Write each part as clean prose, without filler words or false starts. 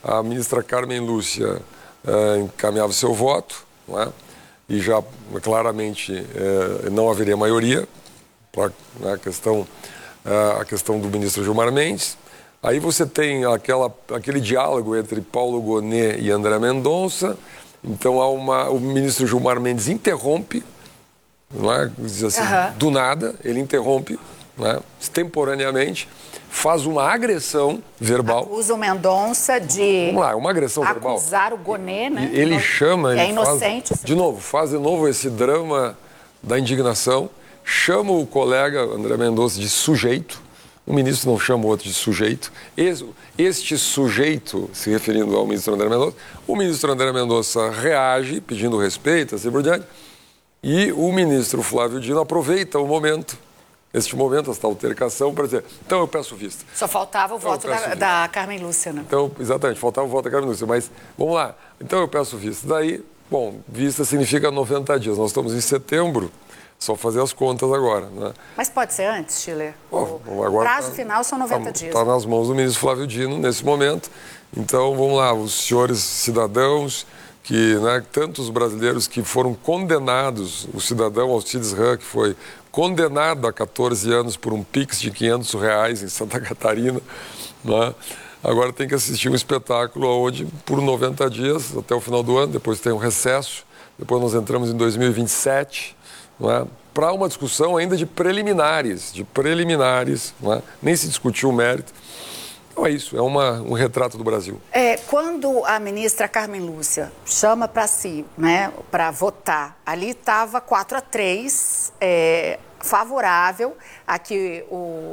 a ministra Carmen Lúcia encaminhava o seu voto, não é? E já claramente não haveria maioria para a questão do ministro Gilmar Mendes. Aí você tem aquele diálogo entre Paulo Gonet e André Mendonça. Então o ministro Gilmar Mendes interrompe, não é? Diz assim, do nada, ele interrompe, não é? Extemporaneamente, faz uma agressão verbal. Acusa o Mendonça de... Vamos lá, uma agressão verbal. Acusar o Gonet, né? Ele chama... É inocente. Faz de novo esse drama da indignação, chama o colega André Mendonça de sujeito. O ministro não chama o outro de sujeito. Este sujeito, se referindo ao ministro André Mendonça, o ministro André Mendonça reage, pedindo respeito, assim por diante, e o ministro Flávio Dino aproveita o momento, esta altercação, para dizer, então eu peço vista. Só faltava o voto da Carmen Lúcia, né? Então, exatamente, faltava o voto da Carmen Lúcia, mas vamos lá, então eu peço vista. Daí, bom, vista significa 90 dias, nós estamos em setembro, só fazer as contas agora, né? Mas pode ser antes, Schiller? O agora prazo final são 90 dias. Está nas mãos do ministro Flávio Dino nesse momento. Então, vamos lá, os senhores cidadãos, que, né, tantos brasileiros que foram condenados, o cidadão Alcides Rã, que foi condenado a 14 anos por um Pix de R$500 em Santa Catarina, né? Agora tem que assistir um espetáculo onde, por 90 dias, até o final do ano, depois tem um recesso, depois nós entramos em 2027, é? Para uma discussão ainda de preliminares, não é? Nem se discutiu o mérito. Então é isso, é um retrato do Brasil. Quando a ministra Carmen Lúcia chama para si, né, para votar, ali estava 4-3, favorável a que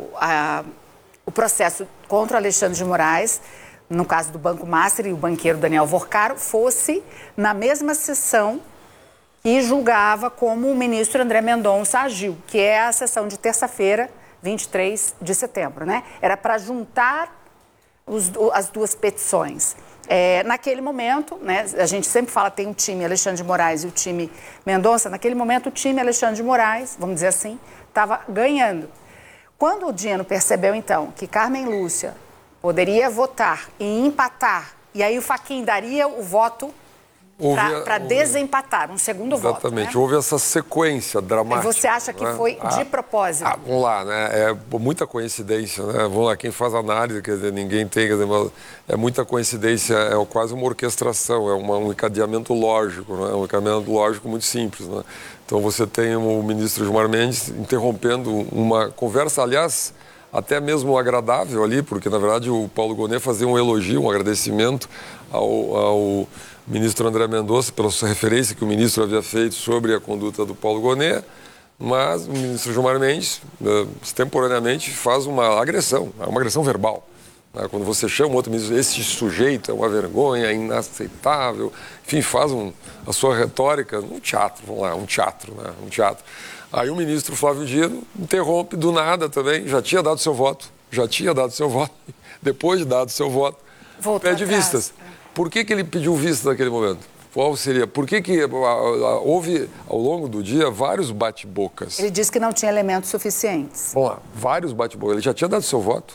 o processo contra o Alexandre de Moraes, no caso do Banco Master e o banqueiro Daniel Vorcaro, fosse na mesma sessão e julgava como o ministro André Mendonça agiu, que é a sessão de terça-feira, 23 de setembro, né? Era para juntar as duas petições. Naquele momento, né, a gente sempre fala tem o time Alexandre de Moraes e o time Mendonça, naquele momento o time Alexandre de Moraes, vamos dizer assim, estava ganhando. Quando o Dino percebeu, então, que Carmen Lúcia poderia votar e empatar, e aí o Fachin daria o voto para desempatar, um segundo voto. Exatamente, né? Houve essa sequência dramática. E você acha que foi de propósito? Vamos lá, né? É muita coincidência, né? Vamos lá, quem faz análise, quer dizer, ninguém tem, quer dizer, é muita coincidência, é quase uma orquestração, é um encadeamento lógico, né? Um encadeamento lógico muito simples, né? Então você tem o ministro Gilmar Mendes interrompendo uma conversa, aliás, até mesmo agradável ali, porque na verdade o Paulo Gonet fazia um elogio, um agradecimento ao ministro André Mendonça pela sua referência que o ministro havia feito sobre a conduta do Paulo Gonet, mas o ministro Gilmar Mendes, extemporaneamente, faz uma agressão verbal. Quando você chama outro ministro, esse sujeito é uma vergonha, é inaceitável, enfim, faz a sua retórica um teatro, vamos lá, um teatro. Aí o ministro Flávio Dino interrompe do nada também, já tinha dado seu voto, depois de dado seu voto, pede vistas. Por que ele pediu vistas naquele momento? Qual seria? Por que houve, ao longo do dia, vários bate-bocas? Ele disse que não tinha elementos suficientes. Vamos lá, vários bate-bocas. Ele já tinha dado seu voto.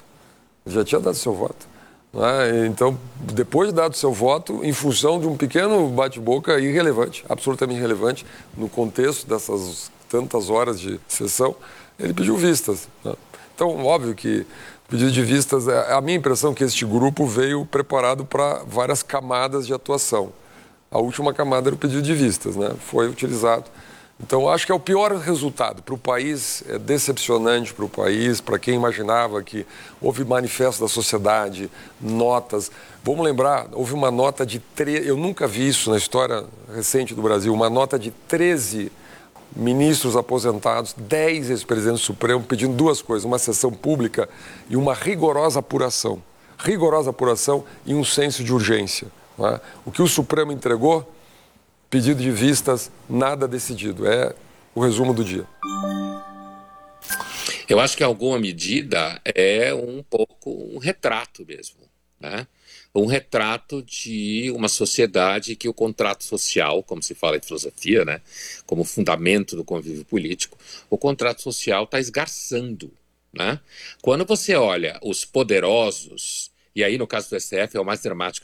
Né? Então, depois de dado seu voto, em função de um pequeno bate-boca irrelevante, absolutamente irrelevante, no contexto dessas tantas horas de sessão, ele pediu vistas. Né? Então, óbvio que o pedido de vistas, a minha impressão é que este grupo veio preparado para várias camadas de atuação. A última camada era o pedido de vistas, né? Foi utilizado. Então, acho que é o pior resultado para o país, é decepcionante para o país, para quem imaginava que houve manifesto da sociedade, notas. Vamos lembrar, houve uma nota de 13, eu nunca vi isso na história recente do Brasil, uma nota de 13 ministros aposentados, 10 ex-presidentes do Supremo, pedindo duas coisas, uma sessão pública e uma rigorosa apuração e um senso de urgência. Né? O que o Supremo entregou, pedido de vistas, nada decidido. É o resumo do dia. Eu acho que, em alguma medida, é um pouco um retrato mesmo, né? Um retrato de uma sociedade que o contrato social, como se fala em filosofia, né, como fundamento do convívio político, o contrato social está esgarçando, né? Quando você olha os poderosos, e aí no caso do STF é o mais dramático